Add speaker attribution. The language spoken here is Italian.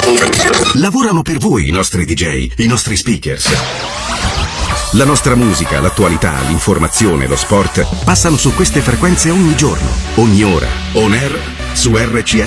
Speaker 1: Lavorano per voi i nostri DJ, i nostri speakers. La nostra musica, l'attualità, l'informazione, lo sport passano su queste frequenze ogni giorno, ogni ora, on air, su RCS